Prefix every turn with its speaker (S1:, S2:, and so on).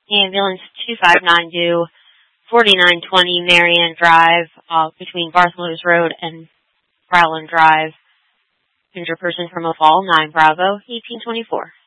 S1: Ambulance 259 due 4920 Marianne Drive, between Bartholomew Road and Crowland Drive. Injured person from a fall, 9 Bravo, 1824.